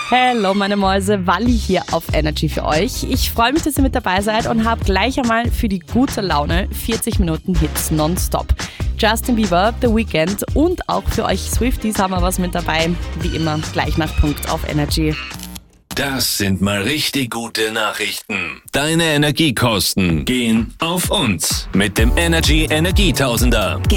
Hallo meine Mäuse, Walli hier auf Energy für euch. Ich freue mich, dass ihr mit dabei seid und habe gleich einmal für die gute Laune 40 Minuten Hits nonstop. Justin Bieber, The Weeknd und auch für euch Swifties haben wir was mit dabei. Wie immer, gleich nach Punkt auf Energy. Das sind mal richtig gute Nachrichten. Deine Energiekosten gehen auf uns mit dem Energy Energietausender.